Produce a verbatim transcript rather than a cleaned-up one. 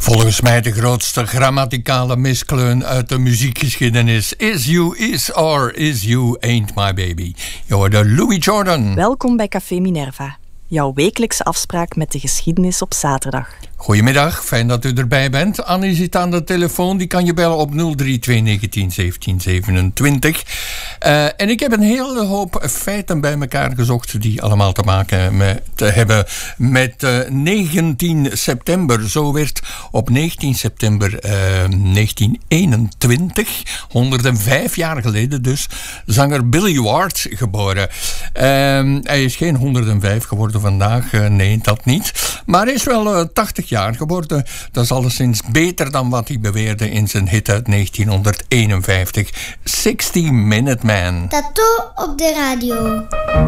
Volgens mij de grootste grammaticale miskleun uit de muziekgeschiedenis. Is you is or is you ain't my baby. Je hoorde Louis Jordan. Welkom bij Café Minerva. Jouw wekelijkse afspraak met de geschiedenis op zaterdag. Goedemiddag, fijn dat u erbij bent. Annie zit aan de telefoon, die kan je bellen op nul drie twee negentien zeventien zevenentwintig. Uh, en ik heb een hele hoop feiten bij elkaar gezocht die allemaal te maken met, te hebben met uh, negentien september. Zo werd op negentien september uh, negentien eenentwintig, honderdvijf jaar geleden dus, zanger Billy Ward geboren. Uh, hij is geen honderdvijf geworden vandaag, uh, nee, dat niet. Maar hij is wel uh, tachtig jaar geworden. Dat is alleszins beter dan wat hij beweerde in zijn hit uit negentien eenenvijftig. sixty minute man. Tattoo op de radio.